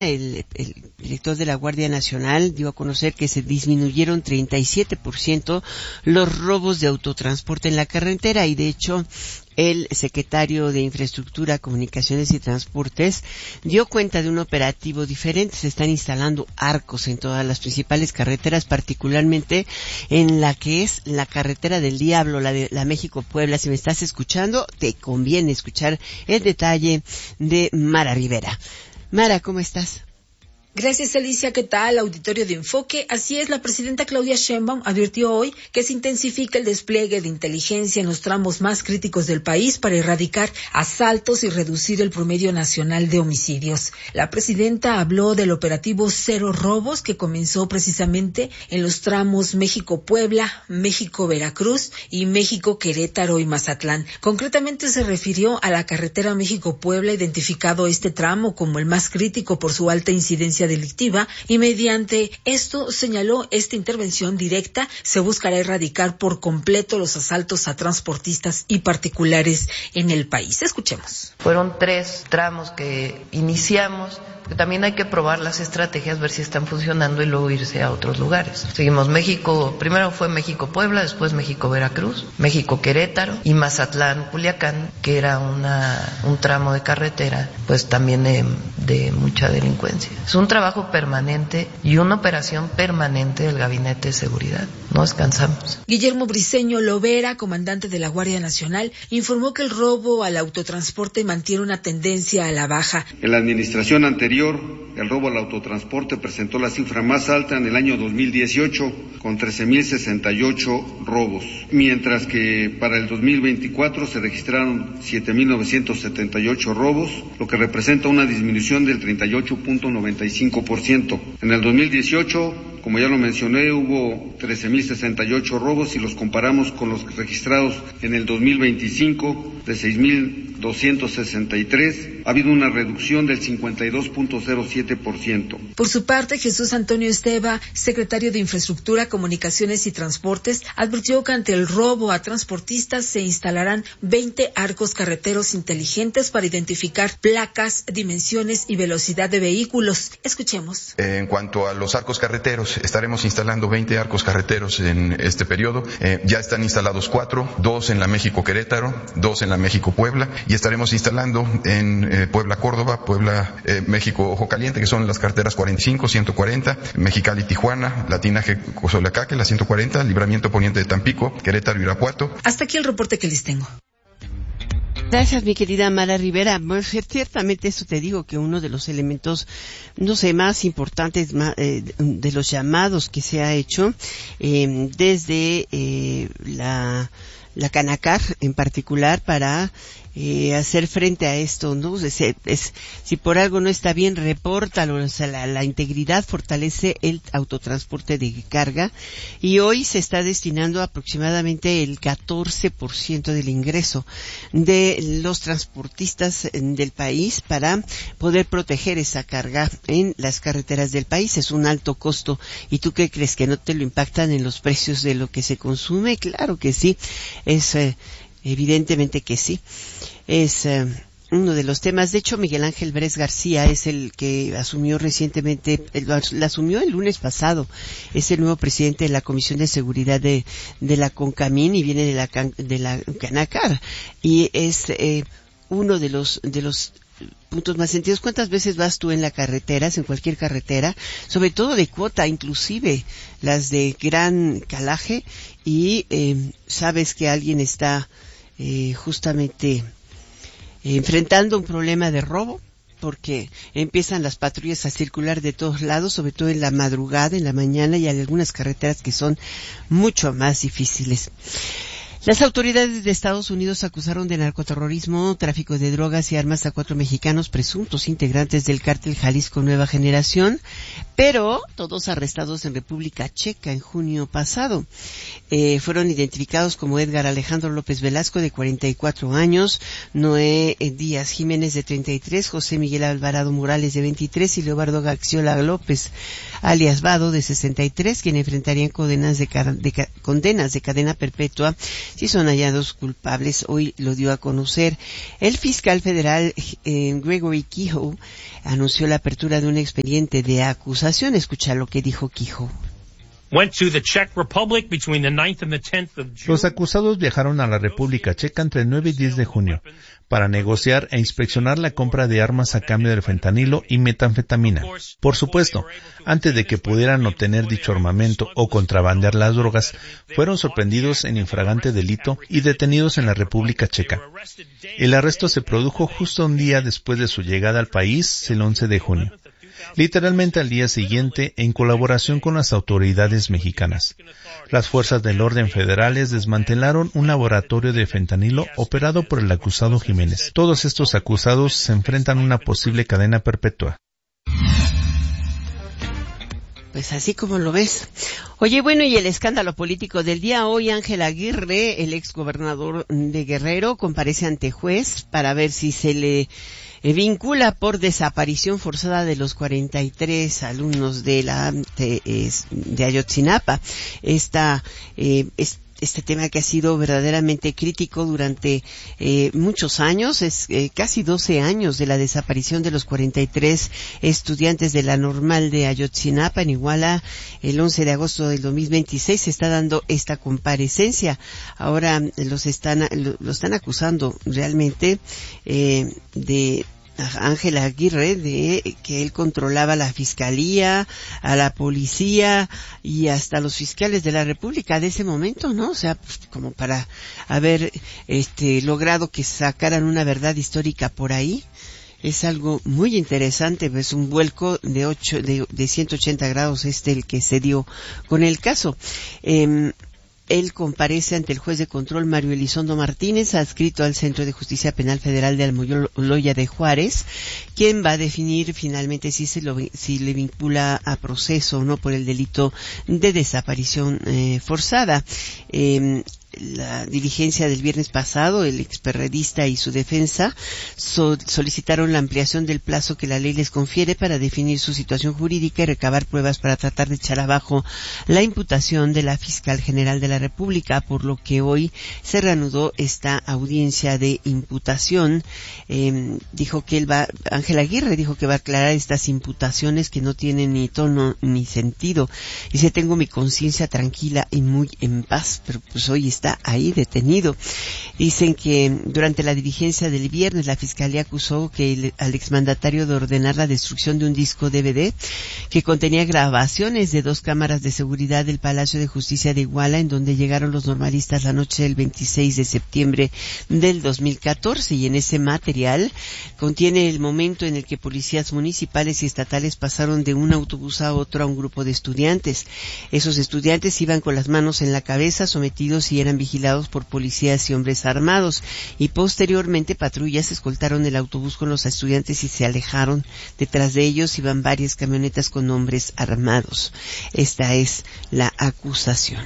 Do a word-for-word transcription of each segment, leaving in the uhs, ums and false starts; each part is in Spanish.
El, el director de la Guardia Nacional dio a conocer que se disminuyeron treinta y siete por ciento los robos de autotransporte en la carretera y de hecho el secretario de Infraestructura, Comunicaciones y Transportes dio cuenta de un operativo diferente. Se están instalando arcos en todas las principales carreteras, particularmente en la que es la carretera del Diablo, la de la México-Puebla. Si me estás escuchando, te conviene escuchar el detalle de Mara Rivera. Mara, ¿cómo estás? Gracias, Alicia. ¿Qué tal? Auditorio de Enfoque. Así es, la presidenta Claudia Sheinbaum advirtió hoy que se intensifica el despliegue de inteligencia en los tramos más críticos del país para erradicar asaltos y reducir el promedio nacional de homicidios. La presidenta habló del operativo Cero Robos que comenzó precisamente en los tramos México-Puebla, México-Veracruz y México-Querétaro y Mazatlán. Concretamente se refirió a la carretera México-Puebla, identificado este tramo como el más crítico por su alta incidencia delictiva, y mediante esto señaló esta intervención directa se buscará erradicar por completo los asaltos a transportistas y particulares en el país. Escuchemos. Fueron tres tramos que iniciamos, porque también hay que probar las estrategias, ver si están funcionando y luego irse a otros lugares. Seguimos México, primero fue México-Puebla, después México-Veracruz, México-Querétaro y Mazatlán-Culiacán, que era una un tramo de carretera, pues también de, de mucha delincuencia. Es un trabajo permanente y una operación permanente del Gabinete de Seguridad. No descansamos. Guillermo Briceño Lovera, comandante de la Guardia Nacional, informó que el robo al autotransporte mantiene una tendencia a la baja. En la administración anterior, el robo al autotransporte presentó la cifra más alta en el año dos mil dieciocho, con trece mil sesenta y ocho robos, mientras que para el dos mil veinticuatro se registraron siete mil novecientos setenta y ocho robos, lo que representa una disminución del treinta y ocho punto noventa y cinco por ciento. En el dos mil dieciocho, como ya lo mencioné, hubo trece mil sesenta y ocho robos y los comparamos con los registrados en el dos mil veinticinco de seis mil doscientos sesenta y tres, ha habido una reducción del cincuenta y dos punto cero siete por ciento. Por su parte, Jesús Antonio Esteva, secretario de Infraestructura, Comunicaciones y Transportes, advirtió que ante el robo a transportistas se instalarán veinte arcos carreteros inteligentes para identificar placas, dimensiones y velocidad de vehículos. Escuchemos. En cuanto a los arcos carreteros, estaremos instalando veinte arcos carreteros en este periodo. Eh, ya están instalados cuatro, dos en la México-Querétaro, dos en la México-Puebla, y estaremos instalando en eh, Puebla-Córdoba, Puebla, eh, México-Ojo Caliente, que son las carreteras cuarenta y cinco, ciento cuarenta, Mexicali-Tijuana, Latinaje-Cozoleacaque, la ciento cuarenta, Libramiento Poniente de Tampico, Querétaro-Irapuato. Hasta aquí el reporte que les tengo. Gracias, mi querida Mara Rivera. Bueno, ciertamente eso te digo, que uno de los elementos, no sé, más importantes más, eh, de los llamados que se ha hecho eh, desde eh, la, la Canacar en particular para eh, hacer frente a esto, ¿no? Es, es, si por algo no está bien, repórtalo. O sea, la, la integridad fortalece el autotransporte de carga, y hoy se está destinando aproximadamente el catorce por ciento del ingreso de los transportistas del país para poder proteger esa carga en las carreteras del país. Es un alto costo. ¿Y tú qué crees? ¿Que no te lo impactan en los precios de lo que se consume? Claro que sí. Es eh, evidentemente que sí. Es eh, uno de los temas. De hecho, Miguel Ángel Bres García es el que asumió recientemente, lo asumió el lunes pasado, es el nuevo presidente de la Comisión de Seguridad de, de la CONCAMIN, y viene de la, de la Canacar, y es eh, uno de los, de los puntos más sentidos. ¿Cuántas veces vas tú en la carretera, en cualquier carretera, sobre todo de cuota, inclusive las de gran calaje, y eh, sabes que alguien está eh, justamente enfrentando un problema de robo, porque empiezan las patrullas a circular de todos lados, sobre todo en la madrugada, en la mañana, y hay algunas carreteras que son mucho más difíciles. Las autoridades de Estados Unidos acusaron de narcoterrorismo, tráfico de drogas y armas a cuatro mexicanos presuntos integrantes del cártel Jalisco Nueva Generación. pero todos arrestados en República Checa en junio pasado. Eh, fueron identificados como Edgar Alejandro López Velasco, de cuarenta y cuatro años, Noé Díaz Jiménez, de treinta y tres, José Miguel Alvarado Morales, de veintitrés, y Leobardo Gaxiola López, alias Vado, de sesenta y tres, quien enfrentarían condenas de, de, condenas de cadena perpetua si son hallados culpables. Hoy lo dio a conocer el fiscal federal eh, Gregory Kehoe. Anunció la apertura de un expediente de acusación. Escucha lo que dijo Kehoe. Los acusados viajaron a la República Checa entre el nueve y diez de junio para negociar e inspeccionar la compra de armas a cambio del fentanilo y metanfetamina. Por supuesto, antes de que pudieran obtener dicho armamento o contrabandear las drogas, fueron sorprendidos en infragante delito y detenidos en la República Checa. El arresto se produjo justo un día después de su llegada al país, el once de junio. Literalmente al día siguiente, en colaboración con las autoridades mexicanas. Las fuerzas del orden federales desmantelaron un laboratorio de fentanilo operado por el acusado Jiménez. Todos estos acusados se enfrentan a una posible cadena perpetua. Pues así como lo ves. Oye, bueno, y el escándalo político del día. Hoy Ángel Aguirre, el exgobernador de Guerrero, comparece ante juez para ver si se le eh, vincula por desaparición forzada de los cuarenta y tres alumnos de la de, de Ayotzinapa. Esta eh, es, Este tema que ha sido verdaderamente crítico durante eh, muchos años, es eh, casi doce años de la desaparición de los cuarenta y tres estudiantes de la Normal de Ayotzinapa en Iguala. El once de agosto del dos mil veintiséis se está dando esta comparecencia. Ahora los están lo, lo están acusando realmente eh, de Ángel Aguirre, de que él controlaba la fiscalía, a la policía y hasta los fiscales de la República de ese momento, ¿no? O sea, pues, como para haber este logrado que sacaran una verdad histórica por ahí. Es algo muy interesante, es un vuelco de ocho, de, de ciento ochenta grados este el que se dio con el caso. Eh, Él comparece ante el juez de control Mario Elizondo Martínez, adscrito al Centro de Justicia Penal Federal de Almoloya de Juárez, quien va a definir finalmente si se lo, si le vincula a proceso o no por el delito de desaparición eh, forzada. Eh, La diligencia del viernes pasado, el experredista y su defensa so, solicitaron la ampliación del plazo que la ley les confiere para definir su situación jurídica y recabar pruebas para tratar de echar abajo la imputación de la fiscal general de la República, por lo que hoy se reanudó esta audiencia de imputación. Eh, dijo que él va, Ángel Aguirre dijo que va a aclarar estas imputaciones que no tienen ni tono ni sentido. Dice, tengo mi conciencia tranquila y muy en paz, pero pues hoy está está ahí detenido. Dicen que durante la diligencia del viernes la Fiscalía acusó que el, al exmandatario de ordenar la destrucción de un disco D V D que contenía grabaciones de dos cámaras de seguridad del Palacio de Justicia de Iguala, en donde llegaron los normalistas la noche del veintiséis de septiembre del dos mil catorce, y en ese material contiene el momento en el que policías municipales y estatales pasaron de un autobús a otro a un grupo de estudiantes. Esos estudiantes iban con las manos en la cabeza, sometidos y eran vigilados por policías y hombres armados, y posteriormente patrullas escoltaron el autobús con los estudiantes y se alejaron. Detrás de ellos iban varias camionetas con hombres armados. Esta es la acusación.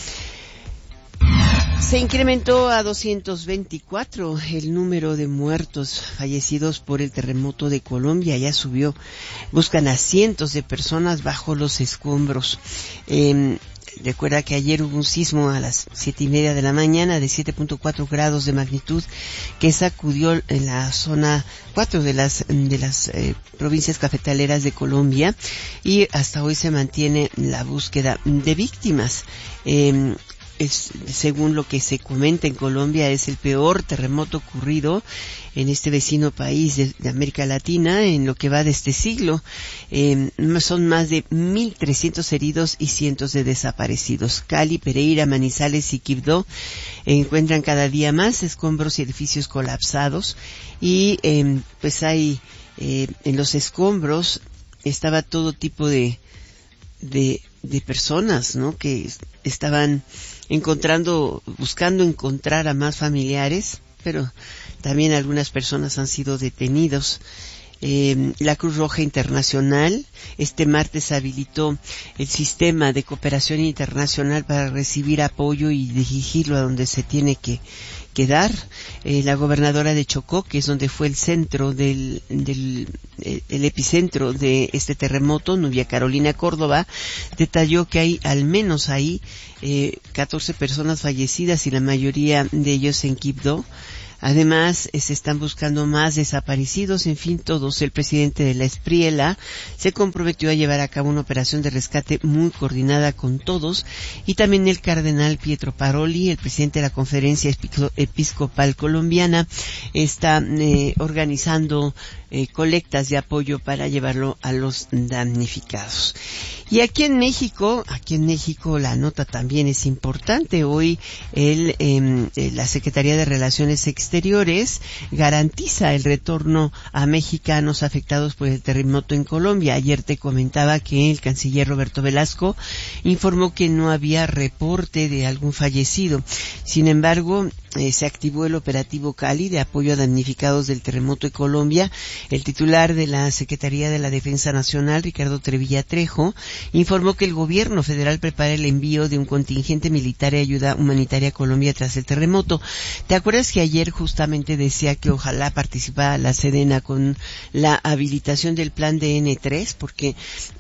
Se incrementó a doscientos veinticuatro el número de muertos fallecidos por el terremoto de Colombia. Ya subió. Buscan a cientos de personas bajo los escombros. Eh, Recuerda que ayer hubo un sismo a las siete y media de la mañana de siete punto cuatro grados de magnitud que sacudió en la zona cuatro de las de las eh, provincias cafetaleras de Colombia, y hasta hoy se mantiene la búsqueda de víctimas. Eh, Es, según lo que se comenta en Colombia, es el peor terremoto ocurrido en este vecino país de, de América Latina en lo que va de este siglo. Eh, son más de mil trescientos heridos y cientos de desaparecidos. Cali, Pereira, Manizales y Quibdó encuentran cada día más escombros y edificios colapsados, y eh, pues hay eh, en los escombros estaba todo tipo de de, de personas, ¿no? Que estaban encontrando, buscando encontrar a más familiares, pero también algunas personas han sido detenidos. Eh, la Cruz Roja Internacional este martes habilitó el sistema de cooperación internacional para recibir apoyo y dirigirlo a donde se tiene que, que dar. Eh, la gobernadora de Chocó, que es donde fue el centro del, del eh, el epicentro de este terremoto, Nubia Carolina Córdoba, detalló que hay al menos ahí eh, catorce personas fallecidas y la mayoría de ellos en Quibdó. Además, se están buscando más desaparecidos. En fin, todos. El presidente de la Espriela se comprometió a llevar a cabo una operación de rescate muy coordinada con todos. Y también el cardenal Pietro Paroli, el presidente de la Conferencia Episcopal Colombiana, está eh, organizando eh, colectas de apoyo para llevarlo a los damnificados. Y aquí en México, aquí en México la nota también es importante. Hoy el, eh, la Secretaría de Relaciones Exteriores garantiza el retorno a mexicanos afectados por el terremoto en Colombia. Ayer te comentaba que el canciller Roberto Velasco informó que no había reporte de algún fallecido. Sin embargo, eh, se activó el operativo Cali de apoyo a damnificados del terremoto de Colombia. El titular de la Secretaría de la Defensa Nacional, Ricardo Trevilla Trejo, informó que el gobierno federal prepara el envío de un contingente militar de ayuda humanitaria a Colombia tras el terremoto. ¿Te acuerdas que ayer justamente decía que ojalá participara la Sedena con la habilitación del plan de N tres? Porque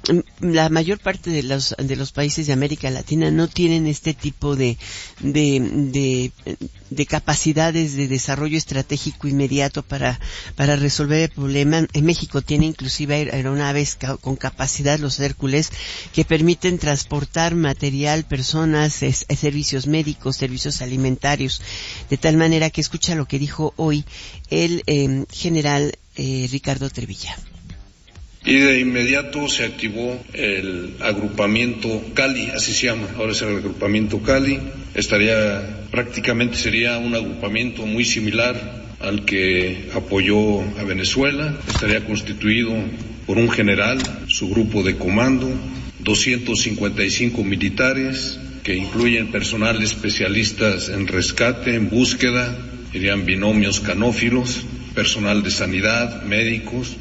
la mayor parte de los de los países de América Latina no tienen este tipo de de de, de capacidades de desarrollo estratégico inmediato para para resolver el problema. En México tiene inclusive aeronaves con capacidad, los Hércules, que permiten transportar material, personas, es, servicios médicos, servicios alimentarios, de tal manera que escucha lo que dijo hoy el eh, general eh, Ricardo Trevilla. Y de inmediato se activó el agrupamiento Cali, así se llama, ahora es el agrupamiento Cali. Estaría, prácticamente sería un agrupamiento muy similar al que apoyó a Venezuela. Estaría constituido por un general, su grupo de comando, doscientos cincuenta y cinco militares, que incluyen personal especialistas en rescate, en búsqueda, irían binomios canófilos, personal de sanidad, médicos.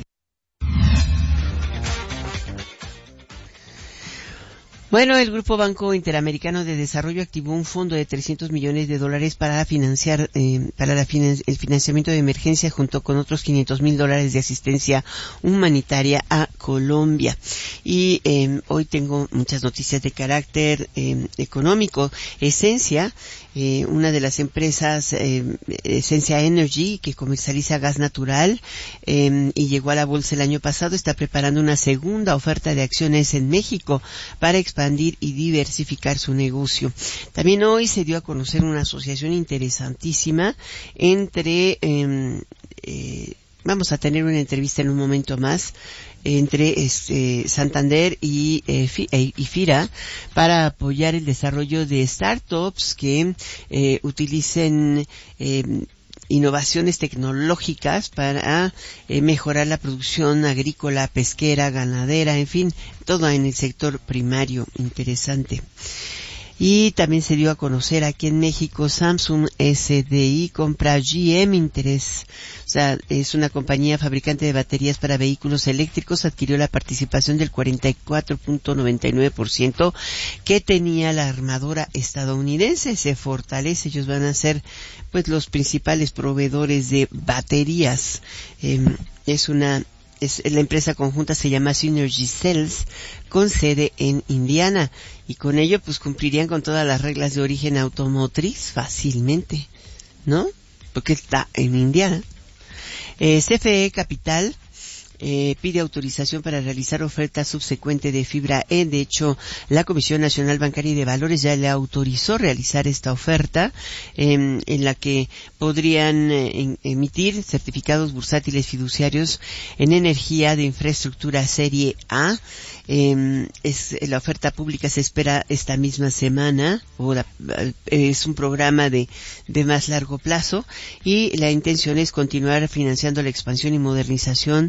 Bueno, el Grupo Banco Interamericano de Desarrollo activó un fondo de trescientos millones de dólares para financiar, eh, para la finan- el financiamiento de emergencia junto con otros quinientos mil dólares de asistencia humanitaria a Colombia. Y eh, hoy tengo muchas noticias de carácter eh, económico. Esencia, eh, una de las empresas, eh, Esencia Energy, que comercializa gas natural eh, y llegó a la bolsa el año pasado, está preparando una segunda oferta de acciones en México para expandir y diversificar su negocio. También hoy se dio a conocer una asociación interesantísima entre, eh, eh, vamos a tener una entrevista en un momento más, entre este, Santander y, eh, F I, y FIRA para apoyar el desarrollo de startups que eh, utilicen eh, innovaciones tecnológicas para eh, mejorar la producción agrícola, pesquera, ganadera, en fin, todo en el sector primario. Interesante. Y también se dio a conocer aquí en México, Samsung S D I compra G M Interés. O sea, es una compañía fabricante de baterías para vehículos eléctricos, adquirió la participación del cuarenta y cuatro punto noventa y nueve por ciento que tenía la armadora estadounidense. Se fortalece, ellos van a ser pues los principales proveedores de baterías. Eh, es una Es, la empresa conjunta se llama Synergy Cells, con sede en Indiana, y con ello pues cumplirían con todas las reglas de origen automotriz fácilmente, ¿no? Porque está en Indiana. Eh, C F E Capital Eh, pide autorización para realizar oferta subsecuente de fibra E. De hecho, la Comisión Nacional Bancaria y de Valores ya le autorizó realizar esta oferta, eh, en la que podrían eh, emitir certificados bursátiles fiduciarios en energía de infraestructura serie A. Eh, es, la oferta pública se espera esta misma semana, o la, es un programa de, de más largo plazo, y la intención es continuar financiando la expansión y modernización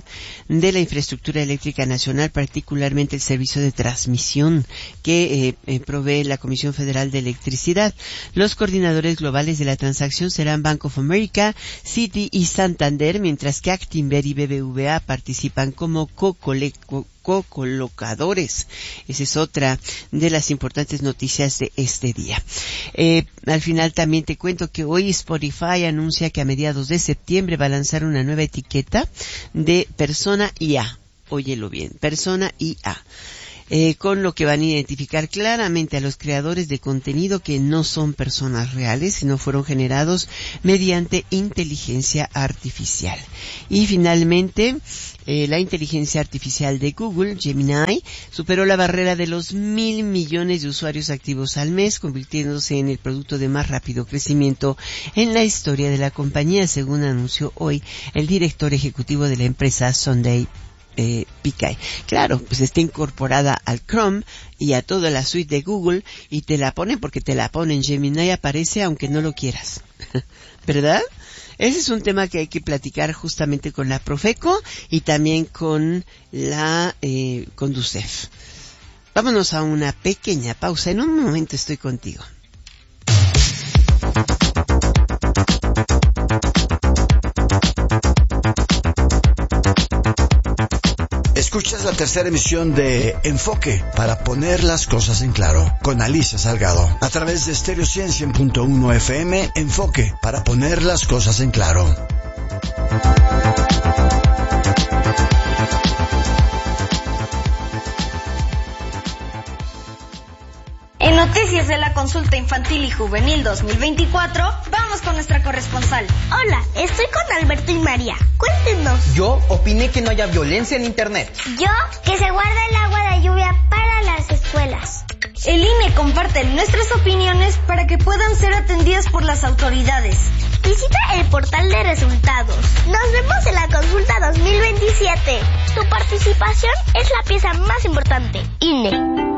de la infraestructura eléctrica nacional, particularmente el servicio de transmisión que eh, eh, provee la Comisión Federal de Electricidad. Los coordinadores globales de la transacción serán Bank of America, Citi y Santander, mientras que Actinver y B B V A participan como co-colecto co-colocadores. Esa es otra de las importantes noticias de este día. Eh, al final también te cuento que hoy Spotify anuncia que a mediados de septiembre va a lanzar una nueva etiqueta de persona I A. Óyelo bien, persona I A. Eh, con lo que van a identificar claramente a los creadores de contenido que no son personas reales, sino fueron generados mediante inteligencia artificial. Y finalmente, eh, la inteligencia artificial de Google, Gemini, superó la barrera de los mil millones de usuarios activos al mes, convirtiéndose en el producto de más rápido crecimiento en la historia de la compañía, según anunció hoy el director ejecutivo de la empresa, Sunday Eh, Pichai. Claro, pues está incorporada al Chrome y a toda la suite de Google y te la ponen porque te la ponen. Gemini aparece aunque no lo quieras, ¿verdad? Ese es un tema que hay que platicar justamente con la Profeco y también con la eh, Conducef. Vámonos a una pequeña pausa. En un momento estoy contigo. Escuchas la tercera emisión de Enfoque, para poner las cosas en claro, con Alicia Salgado, a través de Stereo cien punto uno F M. Enfoque, para poner las cosas en claro. En Noticias de la Consulta Infantil y Juvenil dos mil veinticuatro, vamos con nuestra corresponsal. Hola, estoy con Alberto y María. Cuéntenos. Yo opiné que no haya violencia en Internet. Yo, que se guarda el agua de lluvia para las escuelas. El I N E comparte nuestras opiniones para que puedan ser atendidas por las autoridades. Visita el portal de resultados. Nos vemos en la consulta dos mil veintisiete. Tu participación es la pieza más importante. I N E.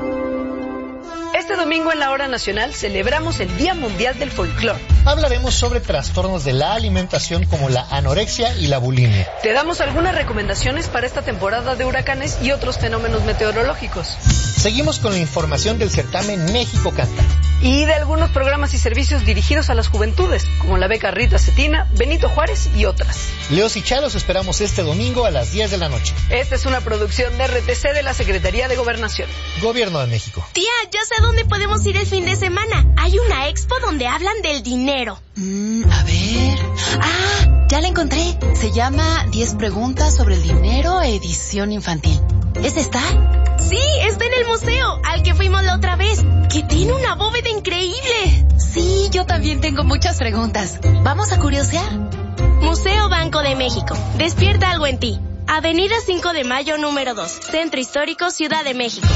Este domingo en la Hora Nacional celebramos el Día Mundial del Folclor. Hablaremos sobre trastornos de la alimentación como la anorexia y la bulimia. Te damos algunas recomendaciones para esta temporada de huracanes y otros fenómenos meteorológicos. Seguimos con la información del certamen México Canta. Y de algunos programas y servicios dirigidos a las juventudes, como la beca Rita Cetina, Benito Juárez y otras. Leos y Chalos esperamos este domingo a las diez de la noche. Esta es una producción de R T C de la Secretaría de Gobernación. Gobierno de México. Tía, ya sé dónde podemos ir el fin de semana. Hay una expo donde hablan del dinero. Mm, a ver... ¡Ah! Ya la encontré. Se llama diez preguntas sobre el dinero, edición infantil. ¿Es esta? Sí, está en el museo, al que fuimos la otra vez, que tiene una bóveda increíble. Sí, yo también tengo muchas preguntas. ¿Vamos a curiosear? Museo Banco de México. Despierta algo en ti. Avenida cinco de Mayo, número dos. Centro Histórico, Ciudad de México.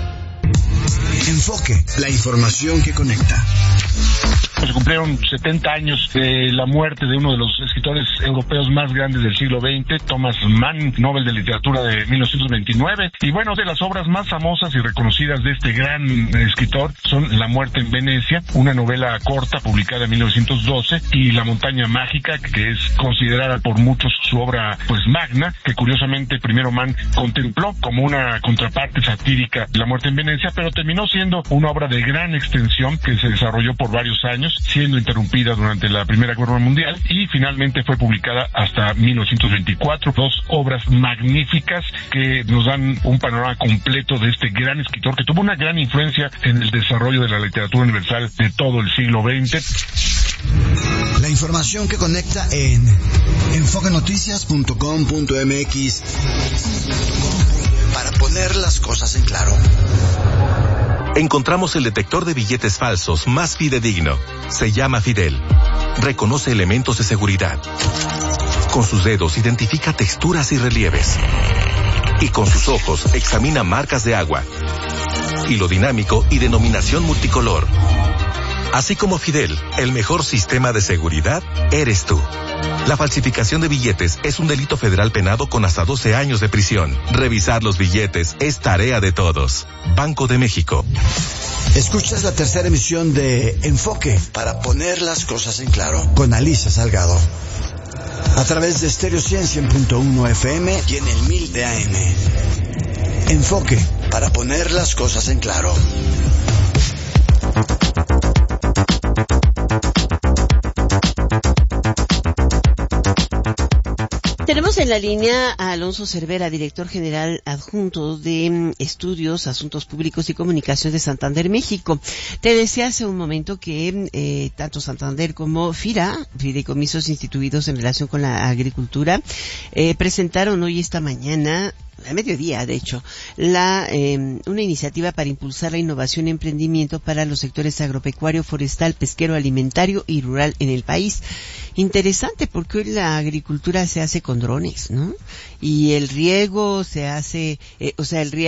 Enfoque, la información que conecta. Se cumplieron setenta años de la muerte de uno de los escritores europeos más grandes del siglo veinte, Thomas Mann, Nobel de Literatura de mil novecientos veintinueve. Y bueno, de las obras más famosas y reconocidas de este gran escritor son La muerte en Venecia, una novela corta publicada en mil novecientos doce, y La montaña mágica, que es considerada por muchos su obra pues magna, que curiosamente primero Mann contempló como una contraparte satírica de La muerte en Venecia, pero terminó siendo una obra de gran extensión que se desarrolló por varios años, siendo interrumpida durante la Primera Guerra Mundial, y finalmente fue publicada hasta mil novecientos veinticuatro. Dos obras magníficas que nos dan un panorama completo de este gran escritor que tuvo una gran influencia en el desarrollo de la literatura universal de todo el siglo veinte. La información que conecta en enfoque noticias punto com punto m x, para poner las cosas en claro. Encontramos el detector de billetes falsos más fidedigno. Se llama Fidel. Reconoce elementos de seguridad. Con sus dedos identifica texturas y relieves. Y con sus ojos examina marcas de agua. Hilo dinámico y denominación multicolor. Así como Fidel, el mejor sistema de seguridad eres tú. La falsificación de billetes es un delito federal penado con hasta doce años de prisión. Revisar los billetes es tarea de todos. Banco de México. Escuchas la tercera emisión de Enfoque, para poner las cosas en claro, con Alicia Salgado. a través de Stereo Cien cien punto uno F M y en el mil de A M. Enfoque, para poner las cosas en claro. Tenemos en la línea a Alonso Cervera, director general adjunto de Estudios, Asuntos Públicos y Comunicación de Santander, México. Te decía hace un momento que eh, tanto Santander como FIRA, fideicomisos instituidos en relación con la agricultura, eh, presentaron hoy esta mañana, a mediodía, de hecho, la eh, una iniciativa para impulsar la innovación y emprendimiento para los sectores agropecuario, forestal, pesquero, alimentario y rural en el país. Interesante, porque hoy la agricultura se hace con drones, ¿no? Y el riego se hace, eh, o sea, el riego